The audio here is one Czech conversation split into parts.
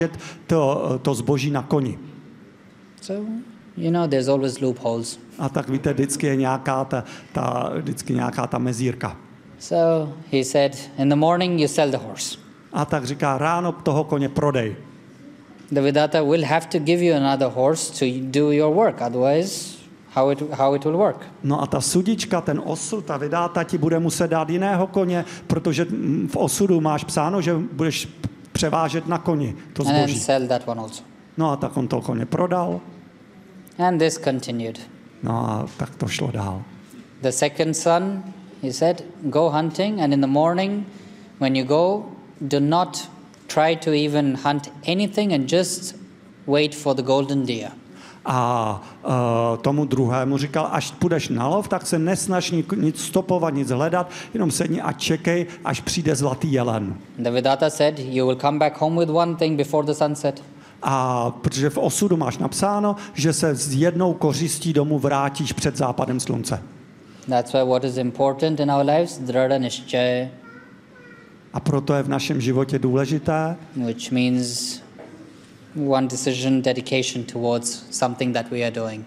to zboží na koni. So, there's always loopholes. A tak víte, vždycky je nějaká ta mezírka. So he said, in the morning you sell the horse. A tak říká, ráno toho koně prodej. The Vidata will have to give you another horse to do your work, otherwise how it will work. No a ta sudička, ten osud, ta Vidáta ti bude muset dát jiného koně, protože v osudu máš psáno, že budeš převážet na koni to zboží. And then sell that one also. No a tak on toho koně prodal. And this continued. No a tak to šlo dál. The second son, he said, go hunting, and in the morning when you go, do not try to even hunt anything and just wait for the golden deer. A tomu druhému říkal, až půjdeš na lov, tak se nesnaž nic stopovat, nic hledat, jenom sedni a čekej, až přijde zlatý jelen. The Vidata said, you will come back home with one thing before the sunset. A protože v osudu máš napsáno, že se s jednou kořistí domů vrátíš před západem slunce. That's why what is important in our lives, drada nishchaya. A proto je v našem životě důležité, Which means one decision, dedication towards something that we are doing.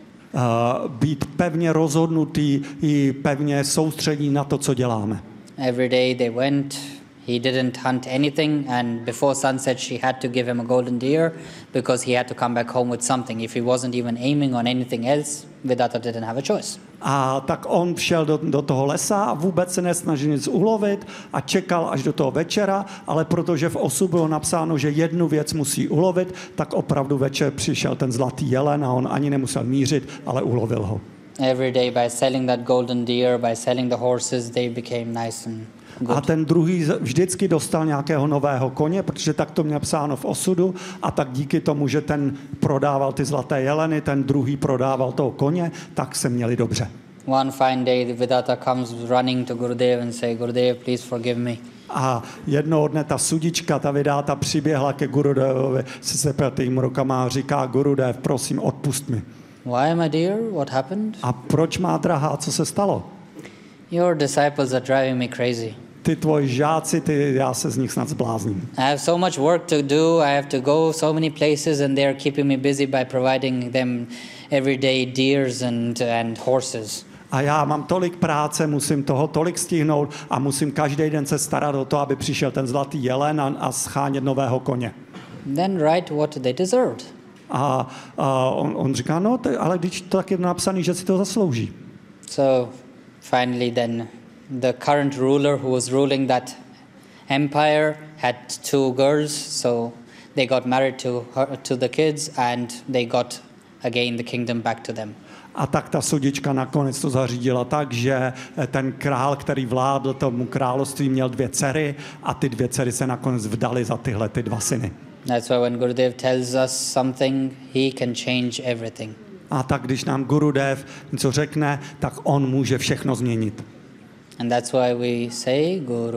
Být pevně rozhodnutý i pevně soustředí na to, co děláme. Every day they went, he didn't hunt anything, and before sunset she had to give him a golden deer because he had to come back home with something. If he wasn't even aiming on anything else, Vidata didn't have a choice. A tak on šel do toho lesa a vůbec se nesnažil nic ulovit a čekal až do toho večera, ale protože v osudu bylo napsáno, že jednu věc musí ulovit, tak opravdu večer přišel ten zlatý jelen a on ani nemusel mířit, ale ulovil ho. Every day by selling that golden deer, by selling the horses, they became nice and good. A ten druhý vždycky dostal nějakého nového koně, protože tak to měl psáno v osudu a tak díky tomu, že ten prodával ty zlaté jeleny, ten druhý prodával toho koně, tak se měli dobře. One fine day the Vidata comes running to Gurudev and say, Gurudev, please forgive me. A jednoho dne ta sudička, ta Vidáta přiběhla ke Gurudevovi, se sepětým rukama a říká, Gurudev, prosím, odpust mi. Why, my dear? What happened? A proč, má drahá, co se stalo? Your disciples are driving me crazy. Ty tvoji žáci, já se z nich snad zblázním. I have so much work to do. I have to go so many places, and they are keeping me busy by providing them everyday deers and horses. A já mám tolik práce, musím toho tolik stihnout a musím každý den se starat o to, aby přišel ten zlatý jelen a schánět nového koně. Then write what they deserved. A on říká, no, ale když to tak je napsaný, že si to zaslouží. So finally then the current ruler who was ruling that empire had two girls, so they got married to the kids and they got again the kingdom back to them. A tak ta sudička nakonec to zařídila tak, že ten král, který vládl tomu království, měl 2 dcery a ty 2 dcery se nakonec vdaly za tyhle ty 2 syny. That's why when Gurudev tells us something, he can change everything. A tak když nám Gurudev něco řekne, tak on může všechno změnit. And that's why we say Guru